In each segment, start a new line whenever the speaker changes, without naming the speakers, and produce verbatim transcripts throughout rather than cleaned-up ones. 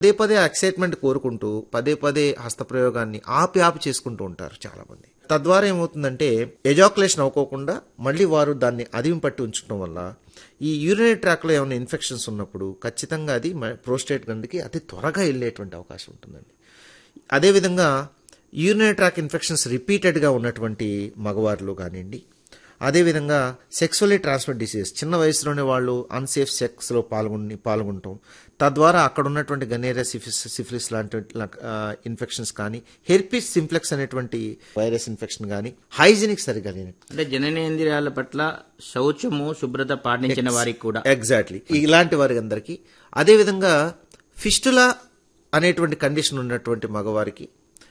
పదే పదే ఎక్సైట్మెంట్ కోరుకుంటూ పదే పదే హస్తప్రయోగాన్ని ఆపి ఆపి చేసుకుంటూ ఉంటారు చాలా మంది. తద్వారా ఏమవుతుందంటే ఎజాకులేషన్ అవ్వకోకుండా మళ్ళీ వారు దాన్ని అదిమి పట్టి ఉంచడం వల్ల ఈ యూరినరీ ట్రాక్లో ఏమైనా ఇన్ఫెక్షన్స్ ఉన్నప్పుడు ఖచ్చితంగా అది ప్రోస్టేట్ గ్రంథికి అతి త్వరగా వెళ్ళేటువంటి అవకాశం ఉంటుందండి. అదేవిధంగా యూరినరీ ట్రాక్ ఇన్ఫెక్షన్స్ రిపీటెడ్గా ఉన్నటువంటి మగవారిలో కానివ్వండి, అదేవిధంగా సెక్సువల్లీ ట్రాన్స్మిట్ డిసీజ్ చిన్న వయసులోనే వాళ్ళు అన్సేఫ్ సెక్స్లో పాల్గొని పాల్గొనటం తద్వారా అక్కడ ఉన్నటువంటి గనేరియా సిఫిస్ సిఫిలిస్ లాంటి ఇన్ఫెక్షన్స్ కానీ, హెర్పిస్ సింప్లెక్స్ అనేటువంటి వైరస్ ఇన్ఫెక్షన్ కానీ, హైజీనిక్ సరిగా లేని
అంటే జననేంద్రియాల పట్ల శౌచము శుభ్రత పాటించిన వారికి కూడా
ఎగ్జాక్ట్లీ ఇలాంటి వారికి అందరికీ, అదేవిధంగా ఫిస్టులా అనేటువంటి కండిషన్ ఉన్నటువంటి మగవారికి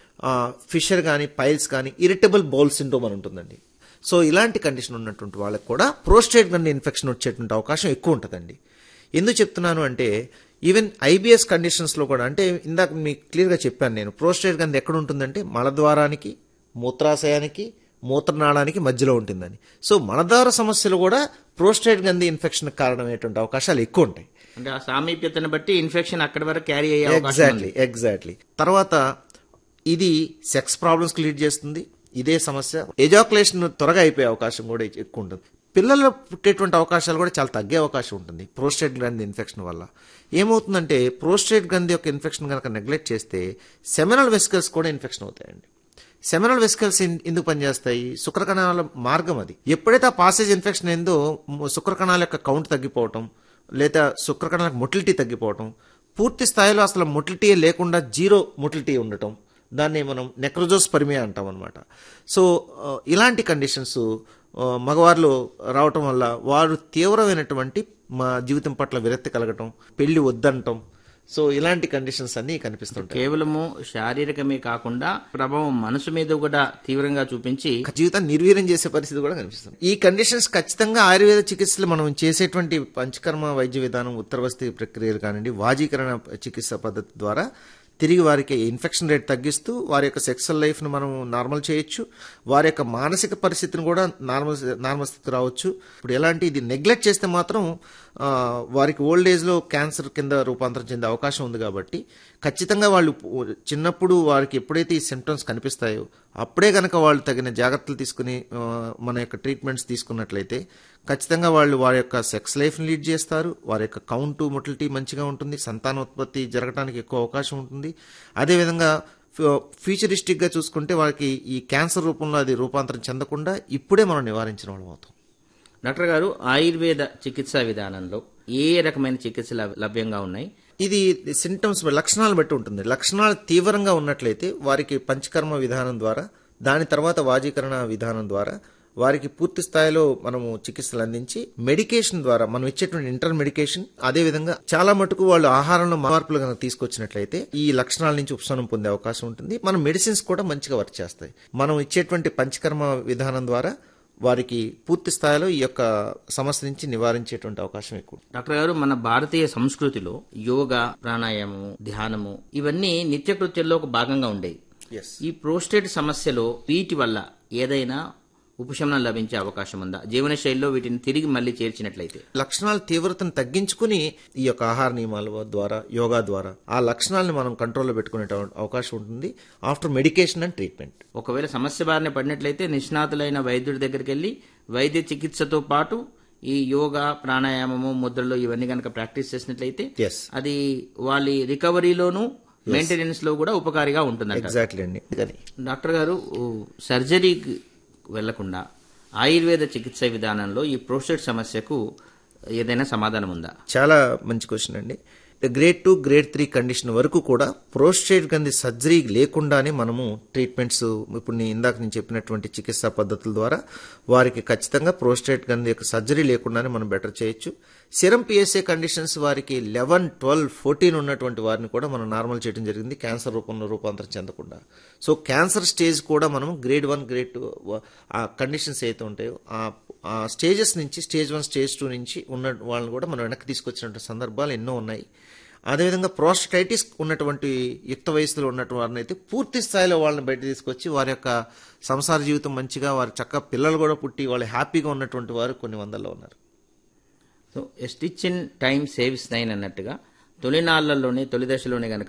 ఫిషర్ కానీ, పైల్స్ కానీ, ఇరిటబుల్ బౌల్ సిండ్రోమ్ అని ఉంటుందండి. సో ఇలాంటి కండిషన్ ఉన్నటువంటి వాళ్ళకి కూడా ప్రోస్టేట్ గ్రంథి ఇన్ఫెక్షన్ వచ్చేటువంటి అవకాశం ఎక్కువ ఉంటుందండి. ఎందుకు చెప్తున్నాను అంటే ఈవెన్ ఐబిఎస్ కండిషన్స్లో కూడా, అంటే ఇందాక మీకు క్లియర్గా చెప్పాను నేను, ప్రోస్టేట్ గ్రంథి ఎక్కడ ఉంటుందంటే మలద్వారానికి, మూత్రాశయానికి, మూత్రనాళానికి మధ్యలో ఉంటుందని. సో మలద్వార సమస్యలు కూడా ప్రోస్టేట్ గ్రంథి ఇన్ఫెక్షన్ కారణమయ్యేటువంటి అవకాశాలు ఎక్కువ ఉంటాయి.
అంటే ఆ సామీప్యతను బట్టి ఇన్ఫెక్షన్ అక్కడి వరకు క్యారీ అయ్యే అవకాశం
ఎగ్జాక్ట్లీ ఎగ్జాక్ట్లీ తర్వాత ఇది సెక్స్ ప్రాబ్లమ్స్కి లీడ్ చేస్తుంది. ఇదే సమస్య ఎజాకులేషన్ త్వరగా అయిపోయే అవకాశం కూడా ఎక్కువ ఉంటుంది. పిల్లలు పుట్టేటువంటి అవకాశాలు కూడా చాలా తగ్గే అవకాశం ఉంటుంది ప్రోస్టేట్ గ్రంథి ఇన్ఫెక్షన్ వల్ల. ఏమవుతుందంటే ప్రోస్టేట్ గ్రంథి యొక్క ఇన్ఫెక్షన్ కనుక నెగ్లెక్ట్ చేస్తే సెమినల్ వెసికల్స్ కూడా ఇన్ఫెక్షన్ అవుతాయండి. సెమినల్ వెసికల్స్ ఎందుకు పనిచేస్తాయి? శుక్రకణాల మార్గం అది. ఎప్పుడైతే ఆ పాసేజ్ ఇన్ఫెక్షన్ ఏందో శుక్రకణాల యొక్క కౌంట్ తగ్గిపోవటం, లేదా శుక్రకణాలకు మొటిలిటీ తగ్గిపోవటం, పూర్తి స్థాయిలో అసలు మొటిలిటీ లేకుండా జీరో మొటిలిటీ ఉండటం, దాన్ని మనం నెక్రోజోస్పర్మియా అంటాం అనమాట. సో ఇలాంటి కండిషన్స్ మగవారిలో రావటం వల్ల వారు తీవ్రమైనటువంటి మా జీవితం పట్ల విరక్తి కలగటం, పెళ్లి వద్దంటం, సో ఇలాంటి కండిషన్స్ అన్ని కనిపిస్తుంటాయి.
కేవలము శారీరకమే కాకుండా ప్రభావం మనసు మీద కూడా తీవ్రంగా చూపించి
జీవితాన్ని నిర్వీర్యం చేసే పరిస్థితి కూడా కనిపిస్తుంది. ఈ కండిషన్స్ ఖచ్చితంగా ఆయుర్వేద చికిత్సలు మనం చేసేటువంటి పంచకర్మ వైద్య విధానం, ఉత్తరవస్తి ప్రక్రియలు కానివ్వండి, వాజీకరణ చికిత్స పద్ధతి ద్వారా తిరిగి వారికి ఇన్ఫెక్షన్ రేట్ తగ్గిస్తూ వారి యొక్క సెక్సువల్ లైఫ్ను మనం నార్మల్ చేయొచ్చు, వారి యొక్క మానసిక పరిస్థితిని కూడా నార్మల్ నార్మల్ స్థితికి రావచ్చు. ఇప్పుడు ఎలాంటి ఇది నెగ్లెక్ట్ చేస్తే మాత్రం వారికి ఓల్డ్ ఏజ్లో క్యాన్సర్ కింద రూపాంతరం చెందే అవకాశం ఉంది. కాబట్టి ఖచ్చితంగా వాళ్ళు చిన్నప్పుడు వారికి ఎప్పుడైతే ఈ సిమ్టమ్స్ కనిపిస్తాయో అప్పుడే కనుక వాళ్ళు తగిన జాగ్రత్తలు తీసుకుని మన యొక్క ట్రీట్మెంట్స్ తీసుకున్నట్లయితే ఖచ్చితంగా వాళ్ళు వారి యొక్క సెక్స్ లైఫ్ని లీడ్ చేస్తారు, వారి యొక్క కౌంటు మొటిలిటీ మంచిగా ఉంటుంది, సంతానోత్పత్తి జరగడానికి ఎక్కువ అవకాశం ఉంటుంది. అదేవిధంగా ఫ్యూచరిస్టిక్గా చూసుకుంటే వారికి ఈ క్యాన్సర్ రూపంలో అది రూపాంతరం చెందకుండా ఇప్పుడే మనం నివారించిన వాళ్ళం అవుతాం.
డాక్టర్ గారు, ఆయుర్వేద చికిత్సా విధానంలో ఏ రకమైన చికిత్సలు లభ్యంగా ఉన్నాయి?
ఇది సింటమ్స్ లక్షణాలు బట్టి ఉంటుంది. లక్షణాలు తీవ్రంగా ఉన్నట్లయితే వారికి పంచకర్మ విధానం ద్వారా, దాని తర్వాత వాజీకరణ విధానం ద్వారా వారికి పూర్తి స్థాయిలో మనము చికిత్సలు అందించి మెడికేషన్ ద్వారా మనం ఇచ్చేటువంటి ఇంటర్ మెడికేషన్, అదేవిధంగా చాలా మటుకు వాళ్ళు ఆహారంలో మార్పులు కనుక తీసుకొచ్చినట్లయితే ఈ లక్షణాల నుంచి ఉపశమనం పొందే అవకాశం ఉంటుంది. మన మెడిసిన్స్ కూడా మంచిగా వర్క్ చేస్తాయి. మనం ఇచ్చేటువంటి పంచకర్మ విధానం ద్వారా వారికి పూర్తి స్థాయిలో ఈ యొక్క సమస్య నుంచి నివారించేటువంటి అవకాశం ఎక్కువ.
డాక్టర్ గారు, మన భారతీయ సంస్కృతిలో యోగా, ప్రాణాయామము, ధ్యానము ఇవన్నీ నిత్యకృత్యంలో ఒక భాగంగా ఉండేవి. ఈ ప్రోస్టేట్ సమస్యలో వీటి వల్ల ఏదైనా ఉపశమనం లభించే అవకాశం ఉందా? జీవన శైలిలో వీటిని తిరిగి మళ్ళీ చేర్చినట్లయితే
లక్షణాల తీవ్రతను తగ్గించుకుని ఈ యొక్క ఆహార నియమాల ద్వారా, యోగా ద్వారా ఆ లక్షణాలను మనం కంట్రోల్లో పెట్టుకునే అవకాశం ఉంటుంది ఆఫ్టర్ మెడికేషన్ అండ్ ట్రీట్మెంట్.
ఒకవేళ సమస్య బారిన పడినట్లయితే నిష్ణాతులైన వైద్యుడి దగ్గరికి వెళ్లి వైద్య చికిత్సతో పాటు ఈ యోగా, ప్రాణాయామము, ముద్రలు ఇవన్నీ కనుక ప్రాక్టీస్ చేసినట్లయితే అది వాళ్ళ రికవరీలోను మెయింటెనెన్స్ లో కూడా ఉపకారిగా ఉంటుంది.
ఎగ్జాక్ట్లీ అండి.
డాక్టర్ గారు, సర్జరీ వెళ్లకుండా ఆయుర్వేద చికిత్స విధానంలో ఈ ప్రోస్టేట్ సమస్యకు ఏదైనా సమాధానం ఉందా?
చాలా మంచి క్వశ్చన్ అండి. Grade two grade three condition వరకు కూడా ప్రోస్టేట్ గ్రంథి సర్జరీ లేకుండానే మనము ట్రీట్మెంట్స్, ఇప్పుడు నేను ఇందాక నేను చెప్పినటువంటి చికిత్సా పద్ధతుల ద్వారా వారికి ఖచ్చితంగా ప్రోస్టేట్ గ్రంథి యొక్క సర్జరీ లేకుండానే మనం బెటర్ చేయొచ్చు. సిరం పిఎస్ఏ కండిషన్స్ వారికి లెవెన్ ట్వెల్వ్ ఫోర్టీన్ ఉన్నటువంటి వారిని కూడా మనం నార్మల్ చేయడం జరిగింది, క్యాన్సర్ రూపంలో రూపాంతరం చెందకుండా. సో క్యాన్సర్ స్టేజ్ కూడా మనం గ్రేడ్ వన్ గ్రేడ్ టూ ఆ కండిషన్స్ ఏదైతే ఉంటాయో ఆ స్టేజెస్ నుంచి స్టేజ్ వన్ స్టేజ్ టూ నుంచి ఉన్న వాళ్ళని కూడా మనం వెనక్కి తీసుకొచ్చినటువంటి సందర్భాలు ఎన్నో ఉన్నాయి. అదేవిధంగా ప్రోస్టైటిస్ ఉన్నటువంటి యుక్త వయసులో ఉన్నటువంటి వారిని అయితే పూర్తి స్థాయిలో వాళ్ళని బయట తీసుకొచ్చి వారి యొక్క సంసార జీవితం మంచిగా, వారి చక్కగా పిల్లలు కూడా పుట్టి వాళ్ళు హ్యాపీగా ఉన్నటువంటి వారు కొన్ని వందల్లో ఉన్నారు.
So stitch in time saves nine అన్నట్టుగా తొలినాళ్లలోనే తొలి దశలోనే గనక